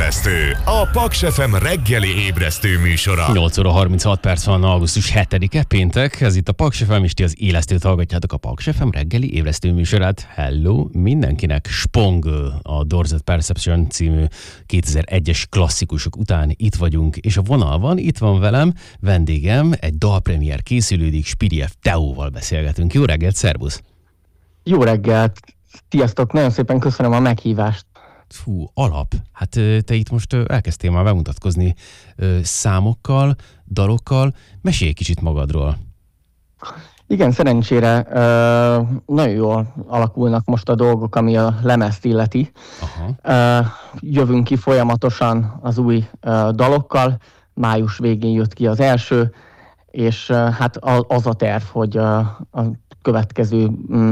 Ébresztő, a Paks FM reggeli ébresztő műsora. 8 óra 36 perc van, augusztus 7-e, péntek. Ez itt a Paks FM, és ti az élesztőt hallgatjátok, a Paks FM reggeli ébresztő műsorát. Hello mindenkinek! Spongl, a Doors Perception című 2001-es klasszikusok után itt vagyunk, és a vonalban itt van velem vendégem, egy dalpremiér készülődik, Spiriev Teóval beszélgetünk. Jó reggelt, szervusz! Jó reggelt! Sziasztok! Nagyon szépen köszönöm a meghívást. Fú, alap. Hát te itt most elkezdtél már bemutatkozni számokkal, dalokkal. Mesélj egy kicsit magadról. Igen, szerencsére nagyon jól alakulnak most a dolgok, ami a lemezt illeti. Jövünk ki folyamatosan az új dalokkal. Május végén jött ki az első, és hát az a terv, hogy a következő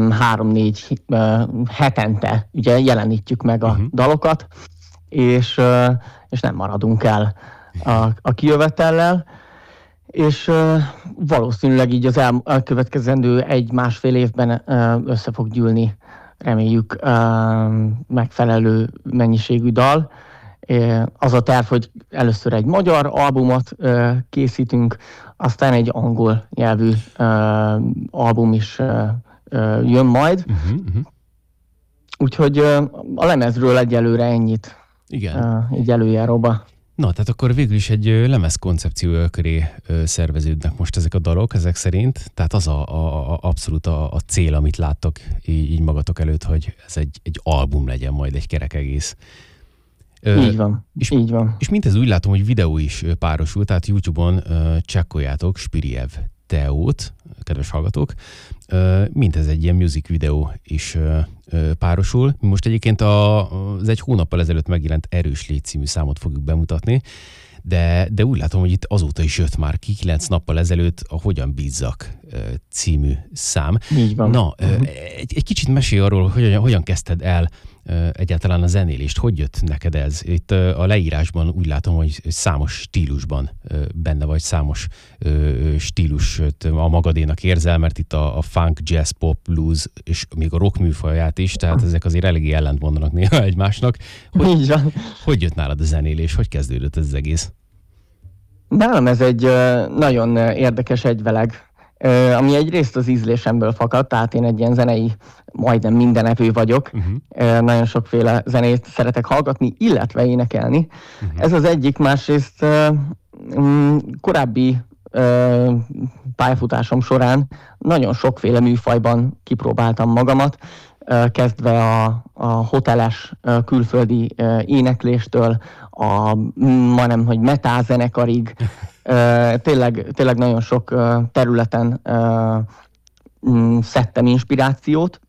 3-4 hetente ugye jelenítjük meg a dalokat, és nem maradunk el a kijövetellel, és valószínűleg így az elkövetkezendő 1-1,5 évben össze fog gyűlni, reméljük, megfelelő mennyiségű dal. Az a terv, hogy először egy magyar albumot készítünk, aztán egy angol nyelvű album is jön majd. Úgyhogy a lemezről egyelőre ennyit. Igen. Így előjáróba. Na, tehát akkor végül is egy lemez koncepció köré szerveződnek most ezek a dalok, ezek szerint. Tehát az abszolút a cél, amit láttok így magatok előtt, hogy ez egy album legyen majd, egy kerek egész. Így van, így van. És mindez úgy látom, hogy videó is párosul, tehát YouTube-on csekkoljátok Spiriev Teót, kedves hallgatók, mindez egy ilyen music videó is párosul. Most egyébként az egy hónappal ezelőtt megjelent Erős légy című számot fogjuk bemutatni, de úgy látom, hogy itt azóta is jött már ki 9 nappal ezelőtt a Hogyan bízzak című szám. Így van. Na, egy kicsit mesélj arról, hogy hogyan kezdted el egyáltalán a zenélést. Hogy jött neked ez? Itt a leírásban úgy látom, hogy számos stílusban benne vagy, számos stílust a magadénak érzel, mert itt a funk, jazz, pop, blues, és még a rock műfaját is, tehát ezek azért eléggé ellentmondanak néha egymásnak. Így van. Hogy jött nálad a zenélés? Hogy kezdődött ez az egész? Nálam ez egy nagyon érdekes egyveleg, ami egyrészt az ízlésemből fakad, tehát én egy ilyen zenei, majdnem mindenevő vagyok. Nagyon sokféle zenét szeretek hallgatni, illetve énekelni. Ez az egyik, másrészt korábbi pályafutásom során nagyon sokféle műfajban kipróbáltam magamat, kezdve a hoteles külföldi énekléstől majdnem, hogy metal zenekarig, tényleg nagyon sok területen szedtem inspirációt,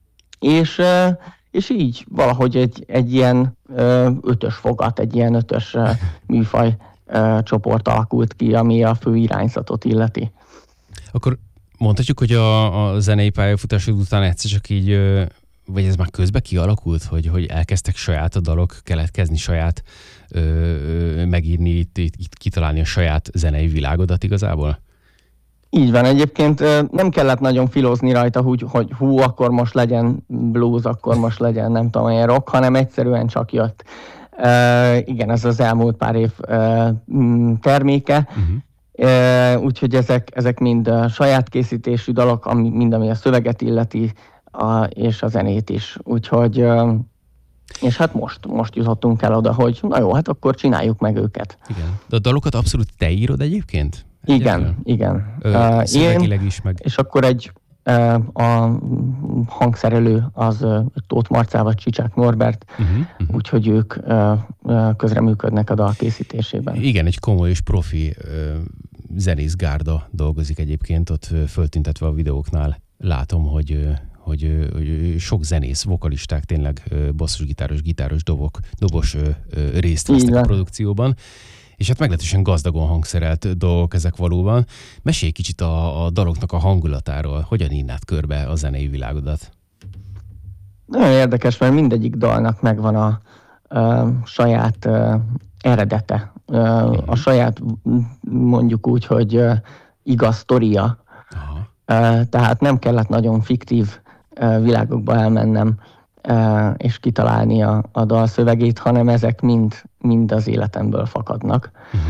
és így valahogy egy ilyen 5-ös fogat, egy ilyen 5-ös műfaj csoport alakult ki, ami a fő irányzatot illeti. Akkor mondhatjuk, hogy a zenei pályafutásod után egyszer csak így, vagy ez már közben kialakult, hogy elkezdtek saját a dalok keletkezni, saját megírni, itt kitalálni a saját zenei világodat igazából? Így van, egyébként nem kellett nagyon filózni rajta, hogy hú, akkor most legyen blues, akkor most legyen nem tudom, ilyen rock, hanem egyszerűen csak jött. Igen, ez az elmúlt pár év terméke. Úgyhogy ezek mind saját készítésű dalok, mind ami a szöveget illeti, és a zenét is. Úgyhogy, és hát most jutottunk el oda, hogy na jó, hát akkor csináljuk meg őket. Igen. De a dalokat abszolút te írod egyébként? Igen. Szövegileg is meg. És akkor a hangszerelő az Tóth Marcell vagy Csicsák Norbert, úgyhogy ők közreműködnek a dal készítésében. Igen, egy komoly és profi zenészgárda dolgozik egyébként, ott föltüntetve a videóknál látom, hogy sok zenész, vokalisták, tényleg basszusgitáros, gitáros, dobos részt vesznek a produkcióban. És hát meglehetősen gazdagon hangszerelt dolgok ezek valóban. Mesélj kicsit a daloknak a hangulatáról. Hogyan írnád körbe a zenei világodat? Nagyon érdekes, mert mindegyik dalnak megvan a saját eredete. A saját, mondjuk úgy, hogy igaz sztoria. Tehát nem kellett nagyon fiktív világokba elmennem és kitalálni a dal szövegét, hanem ezek mind az életemből fakadnak.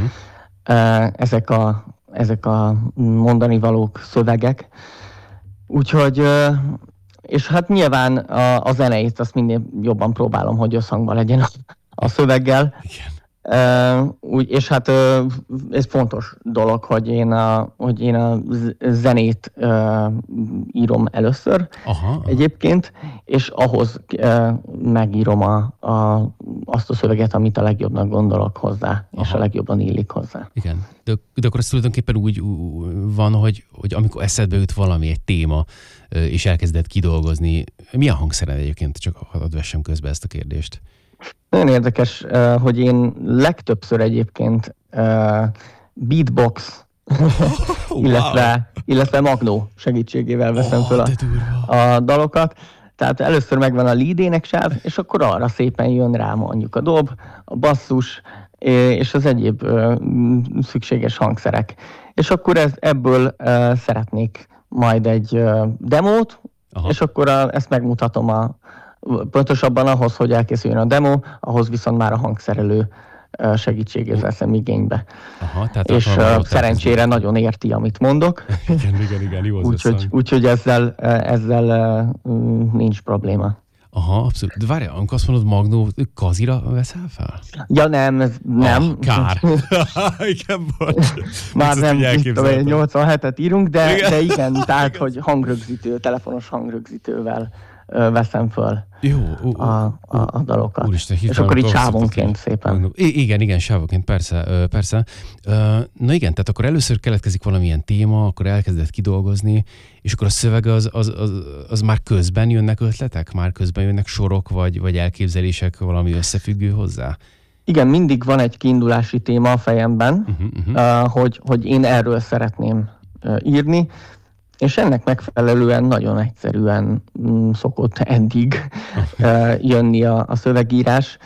Ezek a mondani valók, szövegek. Úgyhogy, és hát nyilván a zeneit azt minél jobban próbálom, hogy összhangban legyen a szöveggel. Igen. És hát ez fontos dolog, hogy én a zenét írom először. Aha. Egyébként, és ahhoz megírom azt a szöveget, amit a legjobbnak gondolok hozzá, és a legjobban illik hozzá. Igen, de akkor ez tulajdonképpen úgy van, hogy amikor eszedbe jut valami, egy téma, és elkezded kidolgozni, milyen hangszeren egyébként? Csak hadd vessem közbe ezt a kérdést. Nagyon érdekes, hogy én legtöbbször egyébként beatbox, illetve Magnó segítségével veszem fel a dalokat. Tehát először megvan a lead éneksáv, és akkor arra szépen jön rá mondjuk a dob, a basszus, és az egyéb szükséges hangszerek. És akkor ebből szeretnék majd egy demót, és akkor ezt megmutatom pontosabban ahhoz, hogy elkészüljön a demo, ahhoz viszont már a hangszerelő segítségét veszem igénybe. Aha, tehát és szerencsére nagyon érti, amit mondok. Igen, jó az úgyhogy ezzel nincs probléma. Aha, abszolút. De várjál, amikor azt mondod, Magnó, Kazira veszel fel? Ja, nem. Kár. Igen, bocs. Már nem, 87-et írunk, de igen, tehát, hogy telefonos hangrögzítővel veszem föl a dalokat. Úristen, és akkor így sávonként szépen. Igen, sávonként, persze. Na igen, tehát akkor először keletkezik valamilyen téma, akkor elkezded kidolgozni, és akkor a szöveg az már közben jönnek ötletek? Már közben jönnek sorok, vagy elképzelések valami összefüggő hozzá? Igen, mindig van egy kiindulási téma a fejemben, hogy én erről szeretném írni, és ennek megfelelően nagyon egyszerűen szokott eddig jönni a szövegírás,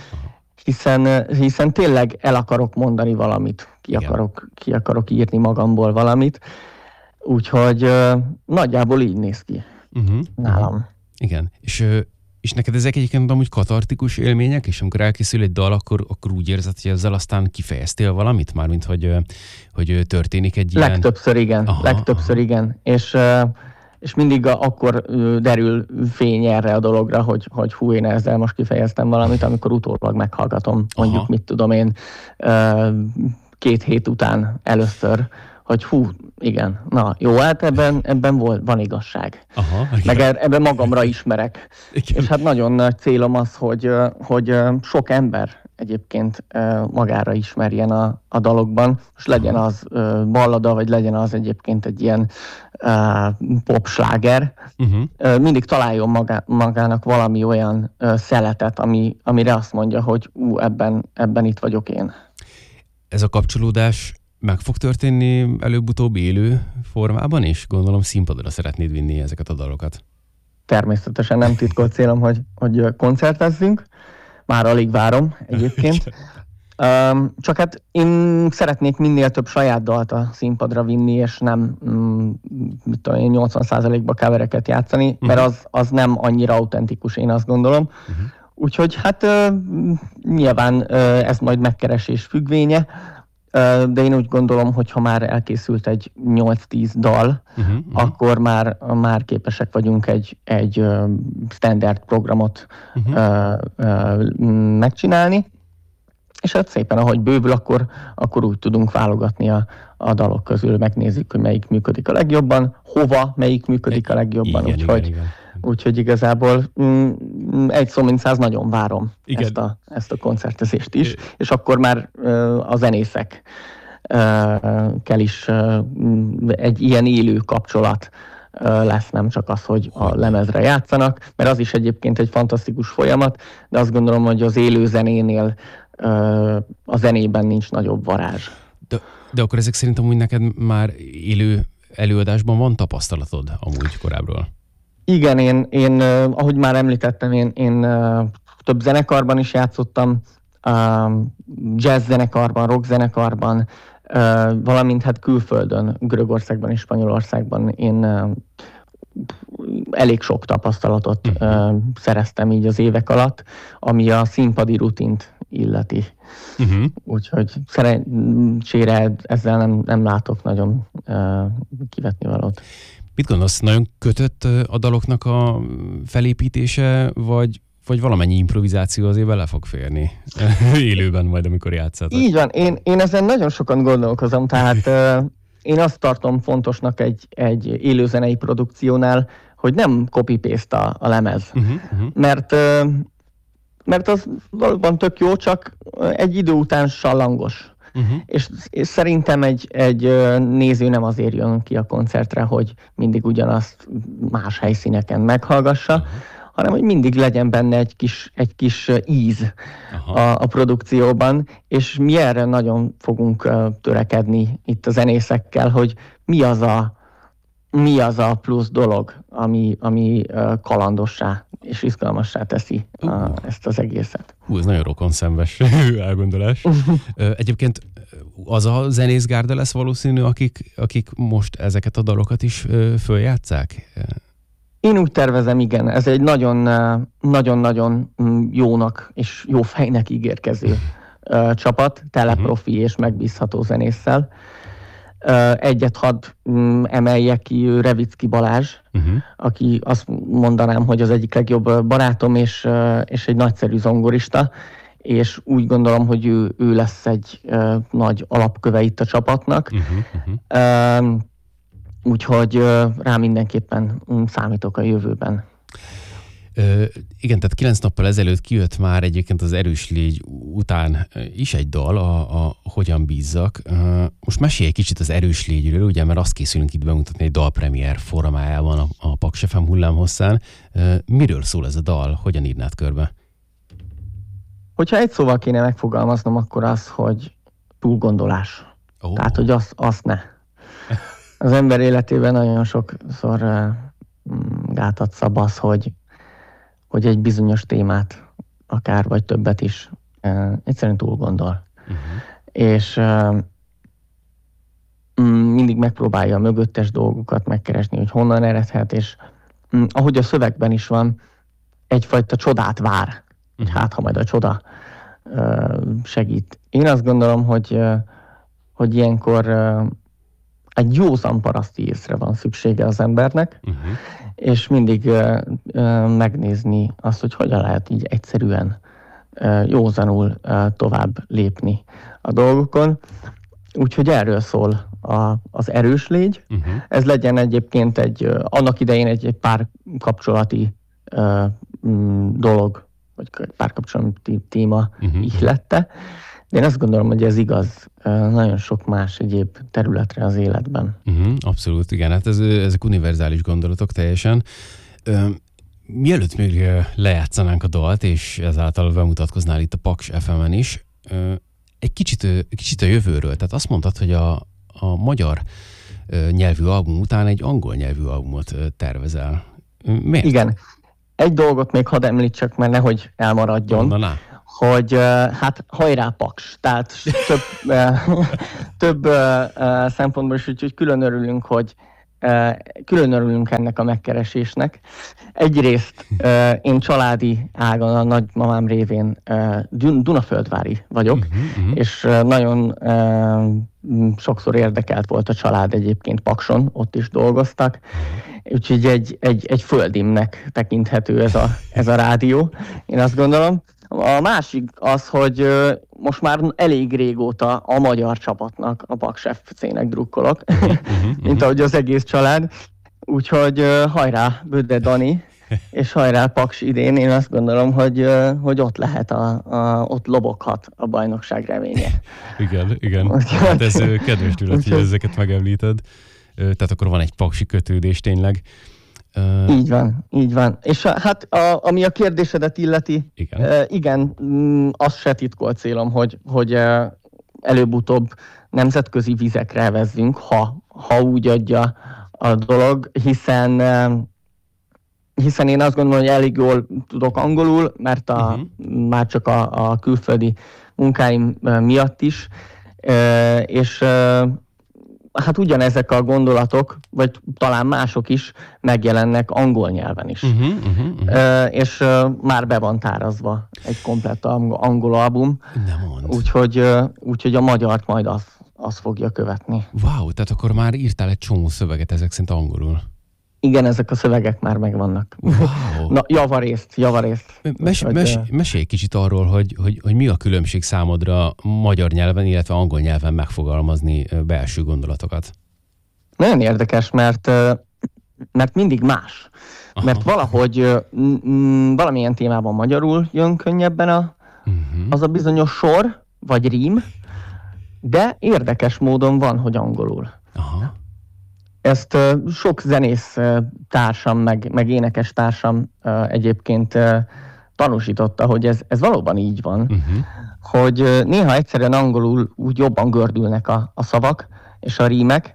hiszen tényleg el akarok mondani valamit, ki akarok írni magamból valamit, úgyhogy nagyjából így néz ki nálam. Igen, és neked ezek egyébként amúgy katartikus élmények, és amikor elkészül egy dal, akkor úgy érzed, hogy ezzel aztán kifejeztél valamit? Mármint, hogy történik egy ilyen... Legtöbbször igen. És mindig akkor derül fény erre a dologra, hogy hú, én ezzel most kifejeztem valamit, amikor utólag meghallgatom, mondjuk, mit tudom én, 2 hét után először, hogy hú, igen, na jó, hát ebben van igazság. Meg ebben magamra ismerek. Igen. És hát nagyon nagy célom az, hogy sok ember egyébként magára ismerjen a dalokban, és legyen az ballada, vagy legyen az egyébként egy ilyen popsláger. Mindig találjon magának valami olyan szeletet, amire azt mondja, hogy ebben itt vagyok én. Ez a kapcsolódás meg fog történni előbb-utóbb élő formában is? Gondolom színpadra szeretnéd vinni ezeket a dalokat. Természetesen nem titkolt célom, hogy koncertezzünk. Már alig várom egyébként. Csak hát én szeretnék minél több saját dalt a színpadra vinni, és nem 80%-ba covereket játszani, mert az nem annyira autentikus, én azt gondolom. Úgyhogy hát nyilván ez majd megkeresés függvénye, de én úgy gondolom, hogy ha már elkészült egy 8-10 dal, akkor már képesek vagyunk egy standard programot megcsinálni, és hát szépen, ahogy bővül, akkor úgy tudunk válogatni a dalok közül, megnézzük, hogy melyik működik a legjobban, hova melyik működik a legjobban, úgyhogy igazából egy szó mint száz nagyon várom ezt a koncertezést is, és akkor már a zenészekkel is egy ilyen élő kapcsolat lesz, nem csak az, hogy a lemezre játszanak, mert az is egyébként egy fantasztikus folyamat, de azt gondolom, hogy az élő zenénél a zenében nincs nagyobb varázs. De akkor ezek szerint amúgy neked már élő előadásban van tapasztalatod amúgy korábbról? Igen, én ahogy már említettem, én több zenekarban is játszottam, jazz zenekarban, rock zenekarban, valamint hát külföldön, Görögországban és Spanyolországban én elég sok tapasztalatot szereztem így az évek alatt, ami a színpadi rutint illeti. Úgyhogy szerencsére ezzel nem látok nagyon kivetnivalót. Mit gondolsz, nagyon kötött a daloknak a felépítése, vagy valamennyi improvizáció azért bele fog férni élőben majd, amikor játszatok? Így van, én ezen nagyon sokan gondolkozom, tehát én azt tartom fontosnak egy élőzenei produkciónál, hogy nem copy-paste a lemez. Mert az valóban tök jó, csak egy idő után sallangos. És szerintem egy néző nem azért jön ki a koncertre, hogy mindig ugyanazt más helyszíneken meghallgassa, hanem hogy mindig legyen benne egy kis íz a produkcióban, és mi erre nagyon fogunk törekedni itt a zenészekkel, hogy mi az a plusz dolog, ami kalandossá és izgalmassá teszi ezt az egészet. Ez nagyon rokonszenves elgondolás. Egyébként az a zenészgárda lesz valószínű, akik most ezeket a dalokat is följátsszák? Én úgy tervezem, igen. Ez egy nagyon-nagyon jónak és jó fejnek ígérkező csapat, teleprofi és megbízható zenésszel. Egyet hadd emeljek ki, Revicki Balázs, aki azt mondanám, hogy az egyik legjobb barátom, és egy nagyszerű zongorista, és úgy gondolom, hogy ő lesz egy nagy alapköve itt a csapatnak. Úgyhogy rá mindenképpen számítok a jövőben. Igen, tehát 9 nappal ezelőtt kijött már egyébként az Erős légy után is egy dal, a Hogyan bízzak. Most mesélj egy kicsit az Erős légyről, ugye, mert azt készülünk itt bemutatni egy dalpremiér formájában a Paks FM hullámhosszán. Miről szól ez a dal? Hogyan írnád körbe? Hogyha egy szóval kéne megfogalmaznom, akkor az, hogy túlgondolás. Tehát, hogy azt ne. Az ember életében nagyon sokszor gátat szab az, hogy egy bizonyos témát, akár vagy többet is egyszerűen túl gondol. És mindig megpróbálja a mögöttes dolgokat megkeresni, hogy honnan eredhet, és ahogy a szövegben is van, egyfajta csodát vár, hogy hát, ha majd a csoda segít. Én azt gondolom, hogy ilyenkor egy józan paraszti észre van szüksége az embernek, és mindig megnézni azt, hogy hogyan lehet így egyszerűen józanul tovább lépni a dolgokon. Úgyhogy erről szól az Erős légy. Ez legyen egyébként annak idején egy párkapcsolati dolog, vagy párkapcsolati téma ihlette. De én azt gondolom, hogy ez igaz nagyon sok más egyéb területre az életben. Abszolút, igen. Hát ezek univerzális gondolatok teljesen. Mielőtt még lejátszanánk a dalt, és ezáltal bemutatkoznál itt a Paks FM-en is, egy kicsit a jövőről. Tehát azt mondtad, hogy a magyar nyelvű album után egy angol nyelvű albumot tervezel. Miért? Igen. Egy dolgot még hadd említsek, mert nehogy elmaradjon. Hogy hát hajrá Paks, tehát több szempontból is, úgyhogy külön örülünk ennek a megkeresésnek. Egyrészt én családi ágon a nagymamám révén Dunaföldvári vagyok, és nagyon sokszor érdekelt volt a család egyébként Pakson, ott is dolgoztak, úgyhogy egy földimnek tekinthető ez a rádió, én azt gondolom. A másik az, hogy most már elég régóta a magyar csapatnak, a Paks FC-nek drukkolok, mint ahogy az egész család. Úgyhogy hajrá Böde Dani, és hajrá Paks idén. Én azt gondolom, hogy ott lehet, ott loboghat a bajnokság reménye. Igen. Hát ez kedves tőled, hogy ezeket megemlíted. Tehát akkor van egy paksi kötődés tényleg. Így van. És hát ami a kérdésedet illeti, igen, az se titkolt célom, hogy előbb-utóbb nemzetközi vizekre vezzünk, ha úgy adja a dolog, hiszen én azt gondolom, hogy elég jól tudok angolul, mert már csak a külföldi munkáim miatt is, és hát ugyanezek a gondolatok, vagy talán mások is megjelennek angol nyelven is. És már be van tárazva egy komplett angol album, úgyhogy a magyart majd az fogja követni. Wow, tehát akkor már írtál egy csomó szöveget ezek szerint angolul. Igen, ezek a szövegek már megvannak. Wow. Na, javarészt. Mesélj kicsit arról, hogy mi a különbség számodra magyar nyelven, illetve angol nyelven megfogalmazni belső gondolatokat. Nagyon érdekes, mert mindig más. Aha. Mert valahogy valamilyen témában magyarul jön könnyebben az a bizonyos sor, vagy rím, de érdekes módon van, hogy angolul. Aha. Ezt sok zenész társam, meg énekes társam egyébként tanúsította, hogy ez valóban így van, hogy néha egyszerűen angolul úgy jobban gördülnek a szavak és a rímek,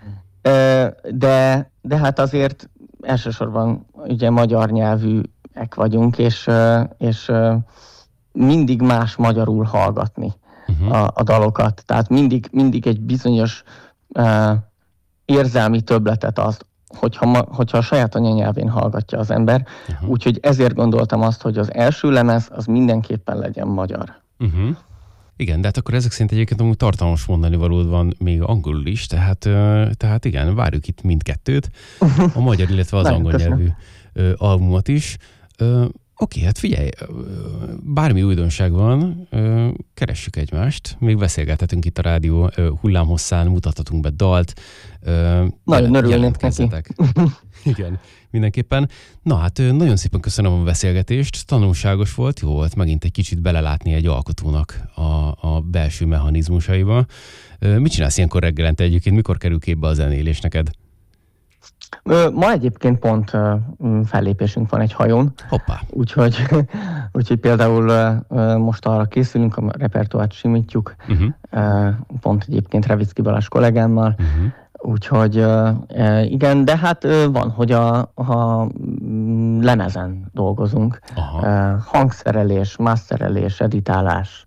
de hát azért elsősorban ugye magyar nyelvűek vagyunk, és mindig más magyarul hallgatni a dalokat. Tehát mindig egy bizonyos érzelmi többletet azt, hogyha a saját anyanyelvén hallgatja az ember. Úgyhogy ezért gondoltam azt, hogy az első lemez az mindenképpen legyen magyar. Igen, de hát akkor ezek szerint egyébként amúgy tartalmas mondani valód van még angolul is, tehát igen, várjuk itt mindkettőt, a magyar, illetve az angol nyelvű albumot is. Oké, hát figyelj, bármi újdonság van, keressük egymást, még beszélgethetünk itt a rádió hullámhosszán, mutathatunk be dalt. Nagyon örülnék neki. Igen, mindenképpen. Na hát nagyon szépen köszönöm a beszélgetést, tanulságos volt, jó volt megint egy kicsit belelátni egy alkotónak a belső mechanizmusaiba. Mit csinálsz ilyenkor reggelente egyébként, mikor kerül képbe a zenélés neked? Ma egyébként pont fellépésünk van egy hajón. Hoppá. Úgyhogy például most arra készülünk, a repertoárt simítjuk, pont egyébként Revicki Balázs kollégámmal. Úgyhogy igen, de hát van, hogy a lemezen dolgozunk. Hangszerelés, masterelés, editálás,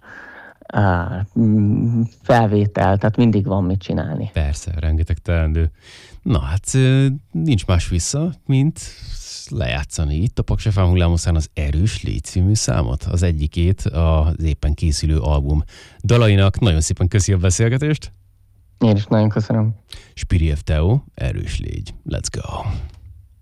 felvétel, tehát mindig van mit csinálni. Persze, rengeteg teendő. Na hát nincs más vissza, mint lejátszani itt a Paks FM hullámhosszán az Erős légy című számot, az egyikét az éppen készülő album dalainak. Nagyon szépen köszi a beszélgetést. Én is nagyon köszönöm. Spiriev Teo, Erős légy. Let's go!